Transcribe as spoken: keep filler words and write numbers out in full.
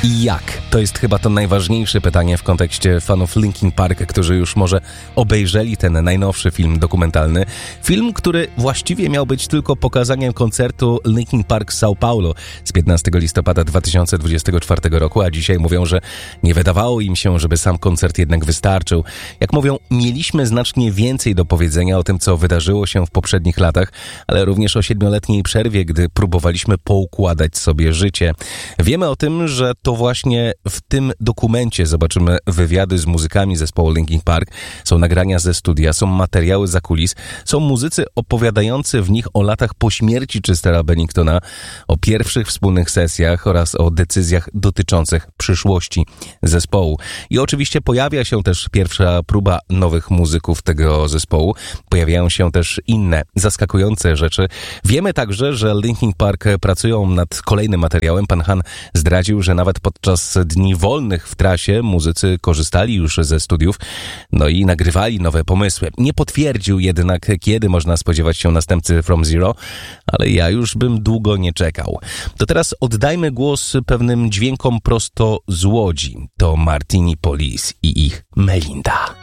I jak? To jest chyba to najważniejsze pytanie w kontekście fanów Linkin Park, którzy już może obejrzeli ten najnowszy film dokumentalny. Film, który właściwie miał być tylko pokazaniem koncertu Linkin Park São Paulo z piętnastego listopada dwa tysiące dwudziestego czwartego roku, a dzisiaj mówią, że nie wydawało im się, żeby sam koncert jednak wystarczył. Jak mówią, mieliśmy znacznie więcej do powiedzenia o tym, co wydarzyło się w poprzednich latach, ale również o siedmioletniej przerwie, gdy próbowaliśmy poukładać sobie życie. Wiemy o tym, że to właśnie w tym dokumencie zobaczymy wywiady z muzykami zespołu Linkin Park, są nagrania ze studia, są materiały za kulis, są muzycy opowiadający w nich o latach po śmierci Chestera Benningtona, o pierwszych wspólnych sesjach oraz o decyzjach dotyczących przyszłości zespołu. I oczywiście pojawia się też pierwsza próba nowych muzyków tego zespołu. Pojawiają się też inne zaskakujące rzeczy. Wiemy także, że Linkin Park pracują nad kolejnym materiałem. Pan Han zdradził, że nawet podczas dni wolnych w trasie muzycy korzystali już ze studiów, no i nagrywali nowe pomysły. Nie potwierdził jednak, kiedy można spodziewać się następcy From Zero, ale ja już bym długo nie czekał. To teraz oddajmy głos pewnym dźwiękom prosto z Łodzi. To Martini Police i ich Melinda.